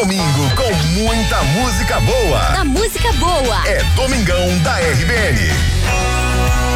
domingo com muita música boa. A música boa. É Domingão da RBN.